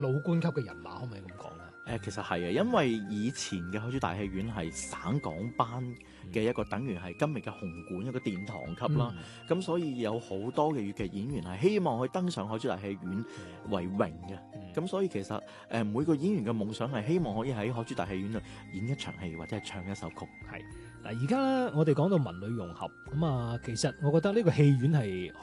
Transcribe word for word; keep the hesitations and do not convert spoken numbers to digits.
老倌級嘅人馬，可唔可以咁講咧？ 誒、其實係啊，因為以前嘅海珠大戲院係省港班嘅一個，等於係今日嘅紅館一個殿堂級啦。咁、 嗯、 所以有好多嘅粵劇演員係希望去登上海珠大戲院為榮嘅。咁、 嗯、所以其實誒每個演員嘅夢想係希望可以喺海珠大戲院度演一場戲或者係唱一首曲。 係嗱，而家咧我哋講到文女融合咁啊，其實我覺得呢個戲院係